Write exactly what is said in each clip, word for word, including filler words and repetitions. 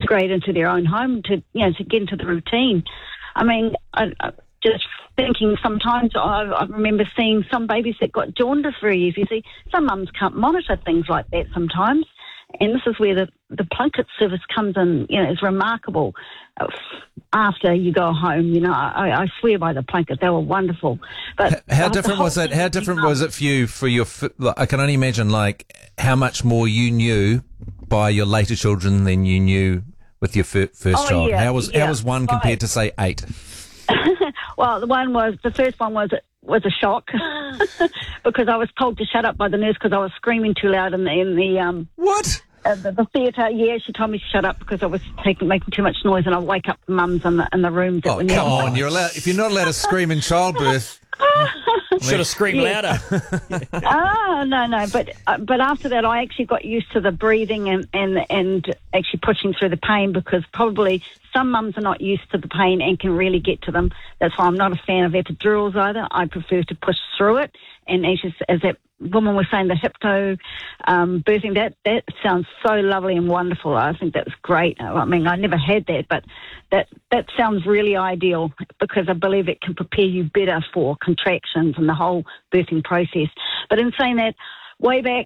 integrate into their own home, to you know to get into the routine. I mean, I, I just thinking sometimes I, I remember seeing some babies that got jaundice very easy. See, some mums can't monitor things like that sometimes, and this is where the, the Plunket service comes in. You know, it's remarkable. After you go home, you know, I, I swear by the Plunket, they were wonderful. But how, how different was it? How different was it for you? For your, I can only imagine, like how much more you knew by your later children than you knew with your fir- first oh, child. Yeah, how was yeah, how was one compared right. to say eight? Well, the one was the first one was was a shock because I was told to shut up by the nurse because I was screaming too loud in the in the um what uh, the, the theatre. Yeah, she told me to shut up because I was taking making too much noise and I wake up the mums in the in the rooms. That Oh were come nearby. on! You're allowed if you're not allowed to scream in childbirth. Should have screamed louder. Oh, no, no. But uh, but after that, I actually got used to the breathing and, and, and actually pushing through the pain because probably some mums are not used to the pain and can really get to them. That's why I'm not a fan of epidurals either. I prefer to push through it. And as, you, as that woman was saying, the hypno um, birthing, that, that sounds so lovely and wonderful. I think that's great. I mean, I never had that, but that, that sounds really ideal because I believe it can prepare you better for contractions and the whole birthing process. But in saying that, way back,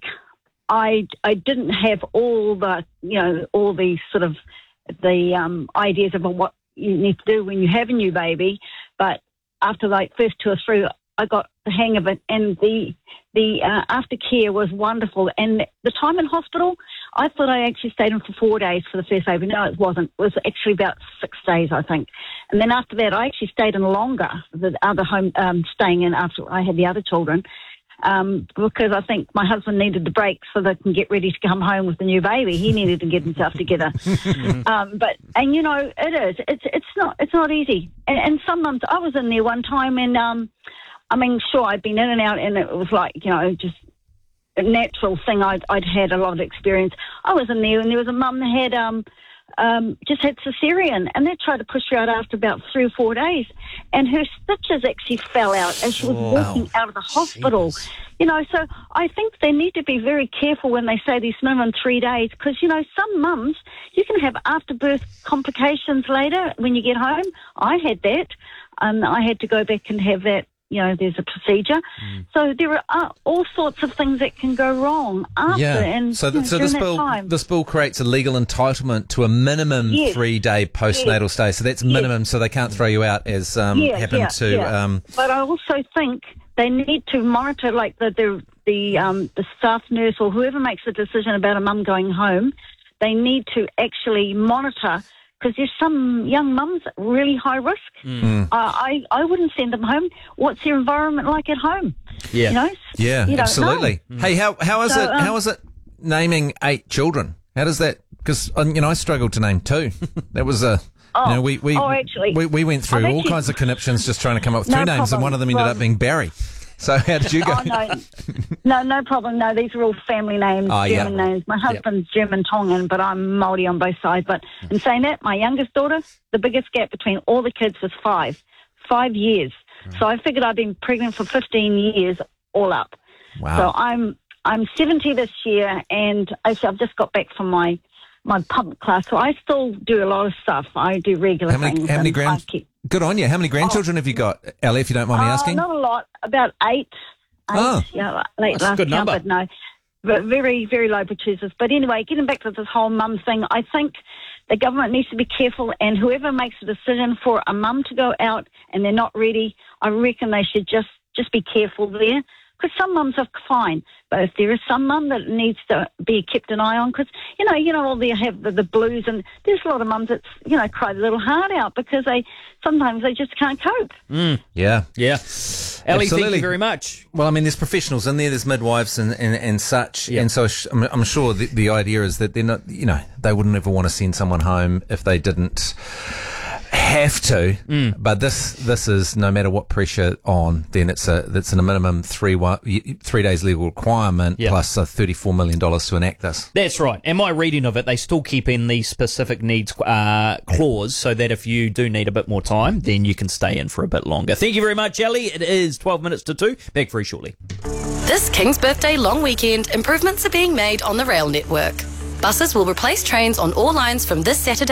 I, I didn't have all the, you know, all the sort of the um, ideas about what you need to do when you have a new baby. But after like first two or three, I got the hang of it, and the the uh, aftercare was wonderful. And the time in hospital, I thought I actually stayed in for four days for the first baby. No, it wasn't. It was actually about six days, I think. And then after that, I actually stayed in longer, the other home um, staying in after I had the other children, um, because I think my husband needed the break so they can get ready to come home with the new baby. He needed to get himself together. um, but and you know, it is. It's it's not it's not easy. And, and some months I was in there one time and. Um, I mean, sure, I'd been in and out, and it was like, you know, just a natural thing. I'd, I'd had a lot of experience. I was in there, and there was a mum that had um, um, just had cesarean, and they tried to push her out after about three or four days, and her stitches actually fell out as she was Oh, walking out of the hospital. geez. You know, so I think they need to be very careful when they say these minimum three days, because, you know, some mums, you can have after-birth complications later when you get home. I had that, and I had to go back and have that. You know, there's a procedure. Mm. So there are uh, all sorts of things that can go wrong after. Yeah. And, so you know, so this bill, time. this bill creates a legal entitlement to a minimum yes. three-day postnatal yes. stay. So that's minimum, yes. so they can't throw you out as um, yeah, happened yeah, to... Yeah. Um, but I also think they need to monitor, like the the the, um, the staff nurse or whoever makes the decision about a mum going home, they need to actually monitor, because there's some young mums at really high risk. Mm. Uh, I, I wouldn't send them home. What's their environment like at home? Yeah. You know? Yeah, you absolutely. Mm. Hey, how how is so, it? Um, how is it naming eight children? How does that? Because you know, I struggled to name two. That was a. Oh, you know, we we, oh, actually, we we went through I've all actually, kinds of conniptions just trying to come up with no two names, problem. and one of them ended well, up being Barry. So how did you go? Oh, no, no, no problem. No, these are all family names, oh, German yeah. names. My husband's yep. German Tongan, but I'm Māori on both sides. But in saying that, my youngest daughter, the biggest gap between all the kids was five, five years. Right. So I figured I'd been pregnant for fifteen years all up. Wow. So I'm I'm seventy this year, and actually I've just got back from my my pump class, so I still do a lot of stuff. I do regular how many, things. How many grand? Keep, Good on you. How many grandchildren oh. have you got, Ellie, if you don't mind me uh, asking? Not a lot, about eight. eight oh, yeah, late that's last a good count, number. But no, but very, very low producers. But anyway, getting back to this whole mum thing, I think the government needs to be careful, and whoever makes a decision for a mum to go out and they're not ready, I reckon they should just, just be careful there. Because some mums are fine, but if there is some mum that needs to be kept an eye on, because you know, you know, all they have the, the blues, and there's a lot of mums that you know cry their little heart out because they sometimes they just can't cope. Mm. Yeah, yeah. Ellie, Absolutely. thank you very much. Well, I mean, there's professionals in there, there's midwives and, and, and such, yep. and so sh- I'm, I'm sure the, the idea is that they're not, you know, they wouldn't ever want to send someone home if they didn't have to, mm. but this this is no matter what pressure on, then it's a it's a minimum three one, three days legal requirement yep. plus uh, thirty-four million dollars to enact this. That's right. And my reading of it, they still keep in the specific needs uh, clause so that if you do need a bit more time, then you can stay in for a bit longer. Thank you very much, Ellie. It is twelve minutes to two. Back very shortly. This King's Birthday long weekend, improvements are being made on the rail network. Buses will replace trains on all lines from this Saturday